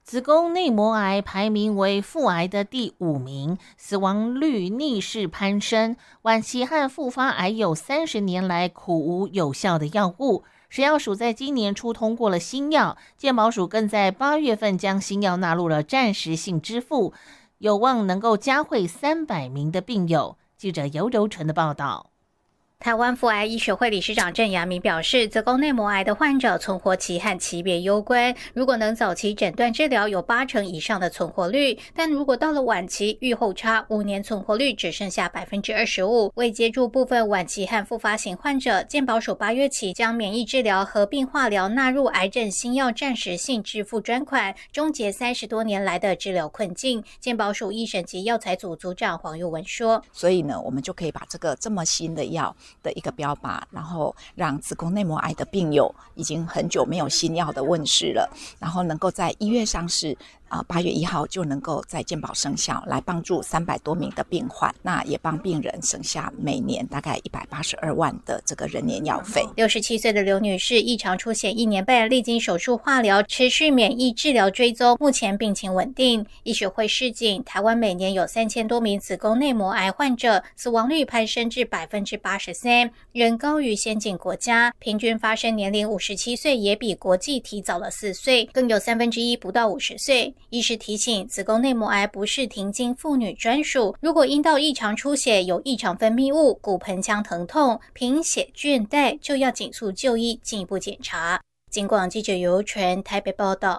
子宫内膜癌排名为妇癌的第5名，死亡率逆势攀升。晚期和复发癌有30年来苦无有效的药物。食药署在今年初通过了新药，健保署更在8月份将新药纳入了暂时性支付，有望能够嘉惠300名的病友。记者尤柔纯的报道。 台湾妇癌医学会理事长郑阳明表示，子宫内膜癌的患者存活期和级别攸关，如果能早期诊断治疗，有80%以上的存活率，但如果到了晚期，预后差5年存活率只剩下 25%。 为接住部分晚期和复发型患者，健保署8月起将免疫治疗合并化疗纳入癌症新药暂时性支付专款，终结30多年来的治疗困境。健保署医审及药材组组长黄佑文说， 所以呢，我们就可以把这个这么新的药的一个标靶，然后让子宫内膜癌的病友已经很久没有新药的问世了，然后能够在1月上市，8月1号就能够在健保生效，来帮助300多名的病患，那也帮病人省下每年大概182万的这个人年药费。 67岁的刘女士异常出血1年半，历经手术化疗，持续免疫治疗追踪，目前病情稳定。医学会示警，台湾每年有3000多名子宫内膜癌患者，死亡率攀升至 83%， 仍高于先进国家，平均发生年龄57岁，也比国际提早了4岁，更有1/3不到50岁。医师提醒，子宫内膜癌不是停经妇女专属，如果阴道异常出血、有异常分泌物、骨盆腔疼痛、贫血倦怠，就要紧速就医，进一步检查。警广记者尤纯台北报道。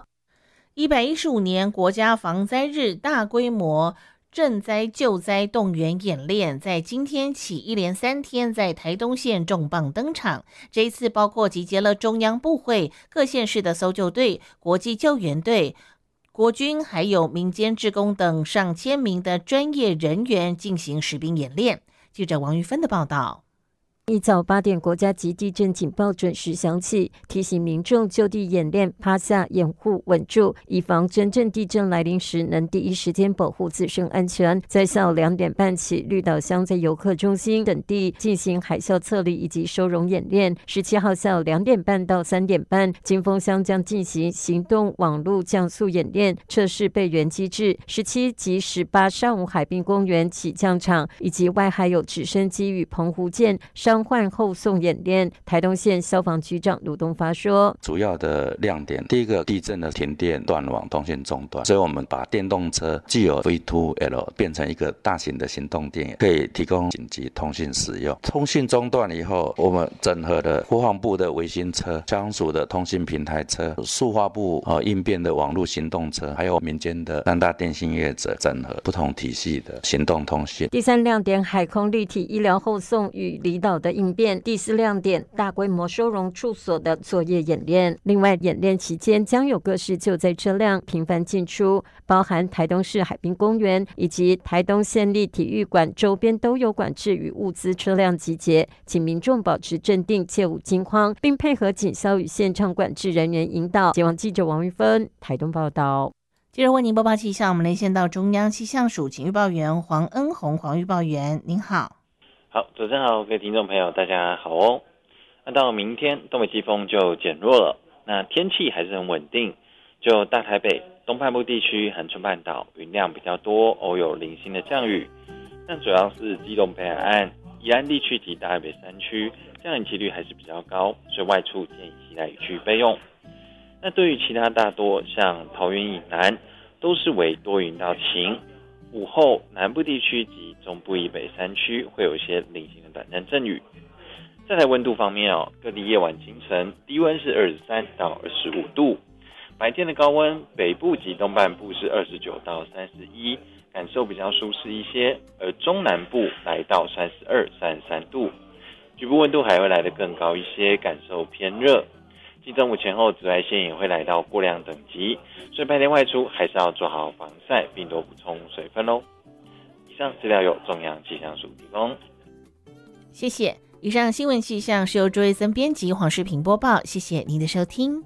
115年国家防灾日大规模赈灾救灾动员演练在今天起一连3天在台东县重磅登场。这一次包括集结了中央部会、各县市的搜救队、国际救援队、国军还有民间志工等上千名的专业人员进行实兵演练。记者王玉芬的报道。 一早8点，国家级地震警报准时响起，提醒民众就地演练趴下掩护稳住，以防真正地震来临时能第一时间保护自身安全。在下午2点半起，绿岛乡在游客中心等地进行海啸测力以及收容演练。17号下午2点半到3点半，金峰乡将进行行动网络降速演练，测试备援机制。17及18上午海滨公园起降场以及外还有直升机与澎湖舰伤患后送演练。台东县消防局长卢东发说， 主要的亮点，第一个，地震的停电断网，通讯中断，所以我们把电动车既有 V2L 变成一个大型的行动电源，可以提供紧急通讯使用。通讯中断以后，我们整合了国防部的卫星车、消防署的通信平台车、塑化部应变的网络行动车，还有民间的3大电信业者，整合不同体系的行动通讯。 第3亮点，海空立体医疗后送与离岛的应变。第4亮点，大规模收容处所的作业演练。另外，演练期间将有各式救灾车辆频繁进出，包含台东市海滨公园以及台东县立体育馆周边都有管制与物资车辆集结，请民众保持镇定，切勿惊慌，并配合警消与现场管制人员引导。捷网记者王玉芬台东报道。 接着为您播报气象，我们连线到中央气象署请预报员黄恩宏，黄预报员您好。 好，主持人好，各位听众朋友大家好哦。那到明天东北季风就减弱了，那天气还是很稳定，就大台北、东半部地区、恒春半岛云量比较多，偶有零星的降雨。但主要是基隆北海岸、宜兰地区及大台北山区降雨几率还是比较高，所以外出建议携带雨具备用。那对于其他大多像桃园以南都是为多云到晴，午后南部地区及中部以北山区会有一些零星的短暂阵雨。再来温度方面各地夜晚清晨低温是23到25度，白天的高温北部及东半部是29到31，感受比较舒适一些，而中南部来到32、33度，局部温度还会来得更高一些，感受偏热。近中午前后紫外线也会来到过量等级，所以白天外出还是要做好防晒，并多补充水分咯。以上资料由中央气象署提供。 谢谢。以上新闻气象是由朱瑞森编辑，黄世平播报，谢谢您的收听。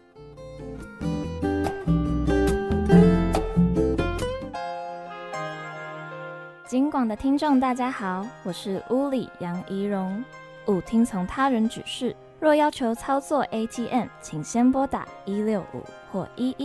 警广的听众大家好，我是屋里杨怡蓉。勿听从他人指示，若要求操作 ATM， 请先拨打165或11